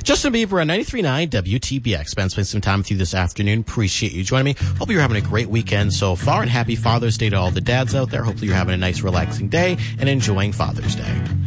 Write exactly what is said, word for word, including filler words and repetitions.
Justin Bieber on ninety-three point nine W T B X. Ben, spent some time with you this afternoon. Appreciate you joining me. Hope you're having a great weekend so far, and happy Father's Day to all the dads out there. Hopefully you're having a nice, relaxing day and enjoying Father's Day.